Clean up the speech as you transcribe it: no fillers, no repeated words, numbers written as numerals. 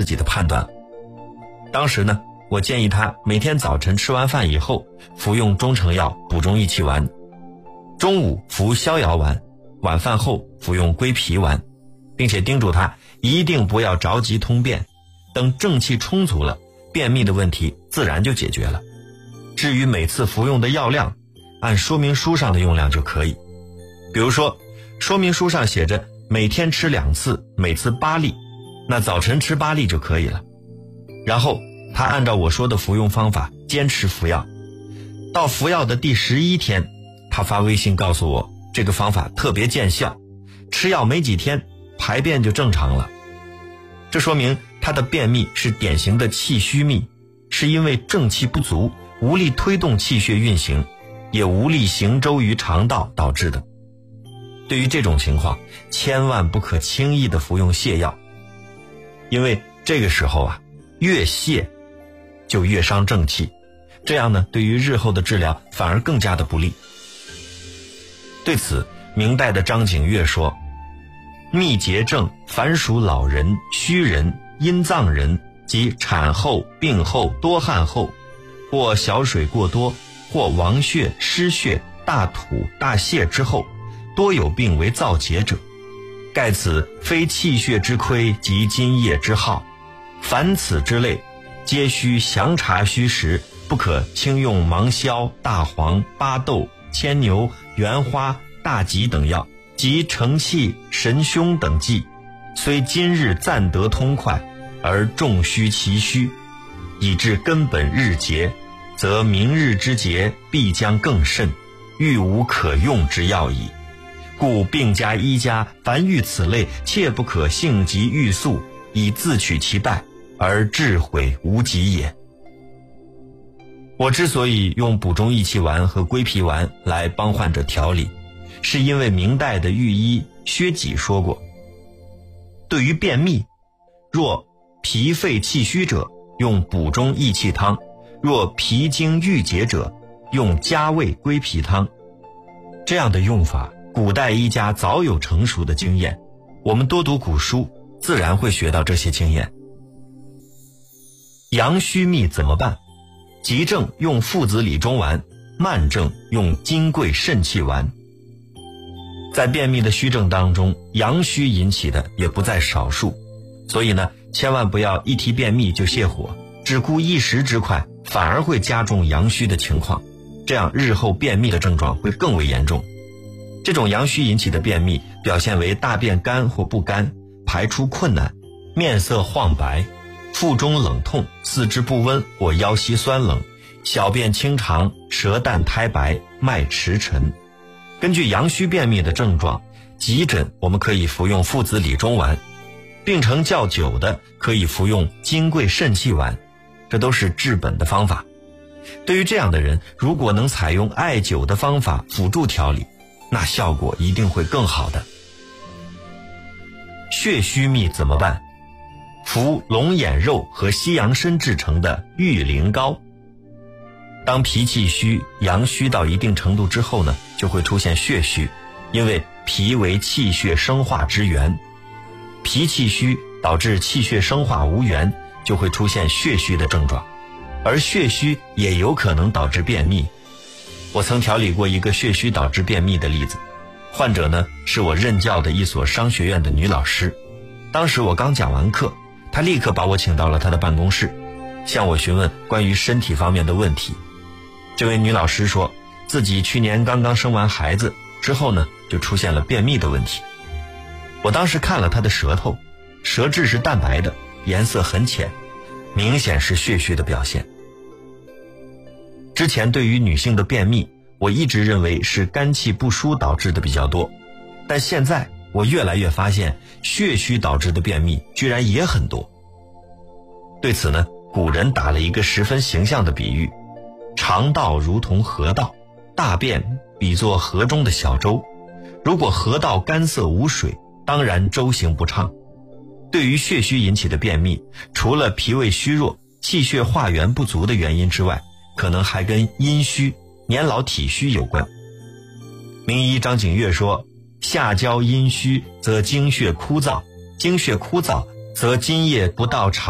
己的判断了。当时呢，我建议他每天早晨吃完饭以后服用中成药补中益气丸，中午服逍遥丸，晚饭后服用归脾丸，并且叮嘱他一定不要着急通便，等正气充足了，便秘的问题自然就解决了。至于每次服用的药量，按说明书上的用量就可以。比如说说明书上写着每天吃2次，每次8粒，那早晨吃8粒就可以了。然后他按照我说的服用方法坚持服药，到服药的第11天，他发微信告诉我这个方法特别见效，吃药没几天排便就正常了。这说明他的便秘是典型的气虚秘，是因为正气不足，无力推动气血运行，也无力行舟于肠道导致的。对于这种情况，千万不可轻易的服用泻药，因为这个时候啊，越泻就越伤正气，这样呢，对于日后的治疗反而更加的不利。对此，明代的张景岳说，秘结症凡属老人、虚人、阴脏人及产后、病后、多汗后，或小水过多，或亡血、失血、大吐、大泻之后，多有病为燥结者，盖此非气血之亏及津液之耗，凡此之类，皆需详查虚实，不可轻用芒硝、大黄、巴豆、牵牛、原花、大戟等药，及承气、神胸等剂，虽今日暂得通快，而重虚其虚，以致根本日结，则明日之结必将更甚，欲无可用之药矣。故病家医家凡遇此类，切不可性急欲速，以自取其败，而致毁无及也。我之所以用补中益气丸和归脾丸来帮患者调理，是因为明代的御医薛己说过，对于便秘，若脾肺气虚者，用补中益气汤；若脾经郁结者，用加味归脾汤。这样的用法，古代医家早有成熟的经验，我们多读古书，自然会学到这些经验。阳虚秘怎么办？急症用附子理中丸，慢症用金匮肾气丸。在便秘的虚症当中，阳虚引起的也不在少数，所以呢，千万不要一提便秘就泻火，只顾一时之快，反而会加重阳虚的情况，这样日后便秘的症状会更为严重。这种阳虚引起的便秘表现为大便干或不干，排出困难，面色黄白，腹中冷痛，四肢不温或腰膝酸冷，小便清长，舌淡苔白，脉迟沉。根据阳虚便秘的症状，急诊我们可以服用附子理中丸，病程较久的可以服用金匮肾气丸，这都是治本的方法。对于这样的人，如果能采用艾灸的方法辅助调理，那效果一定会更好的。血虚秘怎么办？服龙眼肉和西洋参制成的玉灵膏。当脾气虚、阳虚到一定程度之后呢，就会出现血虚，因为脾为气血生化之源，脾气虚导致气血生化无源，就会出现血虚的症状，而血虚也有可能导致便秘。我曾调理过一个血虚导致便秘的例子，患者呢是我任教的一所商学院的女老师。当时我刚讲完课，她立刻把我请到了她的办公室，向我询问关于身体方面的问题。这位女老师说，自己去年刚刚生完孩子之后呢，就出现了便秘的问题。我当时看了她的舌头，舌质是淡白的，颜色很浅，明显是血虚的表现。之前对于女性的便秘，我一直认为是肝气不舒导致的比较多，但现在我越来越发现血虚导致的便秘居然也很多。对此呢，古人打了一个十分形象的比喻，肠道如同河道，大便比作河中的小舟，如果河道干涩无水，当然舟行不畅。对于血虚引起的便秘，除了脾胃虚弱、气血化源不足的原因之外，可能还跟阴虚、年老体虚有关。名医张景岳说，下焦阴虚则精血枯燥，精血枯燥则津液不到肠